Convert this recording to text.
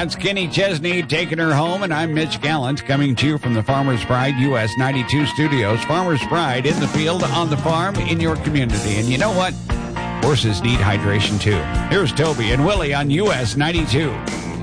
That's Kenny Chesney taking her home, and I'm Mitch Gallant coming to you from the Farmer's Pride US 92 studios. Farmer's Pride in the field, on the farm, in your community. And you know what? Horses need hydration too. Here's Toby and Willie on US 92.